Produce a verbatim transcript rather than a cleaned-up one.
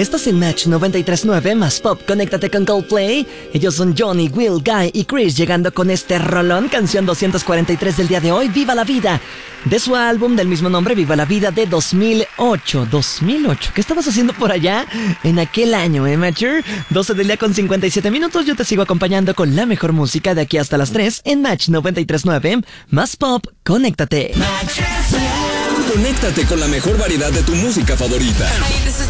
Estás en Match noventa y tres punto nueve más Pop. Conéctate con Coldplay. Ellos son Johnny, Will, Guy y Chris, llegando con este rolón, canción doscientos cuarenta y tres del día de hoy, Viva la Vida, de su álbum del mismo nombre, Viva la Vida, de dos mil ocho. dos mil ocho. ¿Qué estabas haciendo por allá en aquel año, eh, Matcher? doce del día con cincuenta y siete minutos. Yo te sigo acompañando con la mejor música de aquí hasta las tres en Match noventa y tres punto nueve más Pop. Conéctate. Conéctate con la mejor variedad de tu música favorita. Hey, this is